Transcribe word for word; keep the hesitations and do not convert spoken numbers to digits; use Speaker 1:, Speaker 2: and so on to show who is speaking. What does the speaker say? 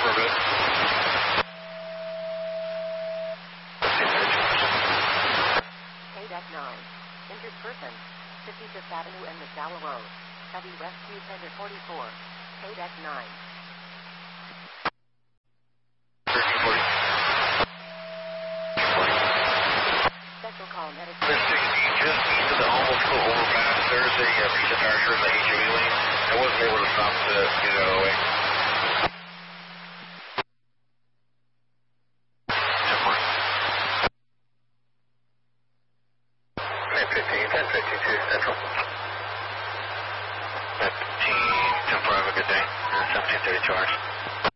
Speaker 1: Affirmative.
Speaker 2: K-Deck nine. Injured person. fifty-fifth Avenue and McDowell Road. Heavy Rescue Center forty-four. K-Deck nine. Special call medic.
Speaker 1: Clear sixteen, just east of the Almost overpass. There's a uh, piece of tire in the H O V lane. I wasn't able to stop to get it out of the way. ten fifteen, ten fifty-two, Central. fifteen, ten five, a good day. seventeen thirty-two hours.